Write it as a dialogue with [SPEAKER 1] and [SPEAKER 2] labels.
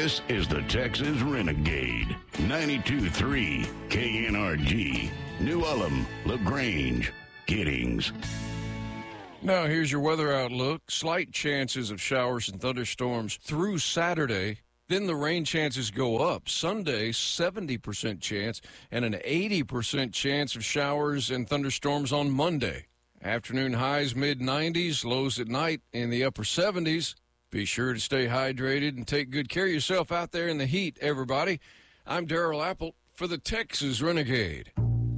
[SPEAKER 1] This is the Texas Renegade. 92.3 KNRG. New Ulm, LaGrange, Giddings.
[SPEAKER 2] Now here's your weather outlook. Slight chances of showers and thunderstorms through Saturday. Then the rain chances go up. Sunday, 70% chance and an 80% chance of showers and thunderstorms on Monday. Afternoon highs mid-90s, lows at night in the upper 70s. Be sure to stay hydrated and take good care of yourself out there in the heat, everybody. I'm Darrell Apple for the Texas Renegade.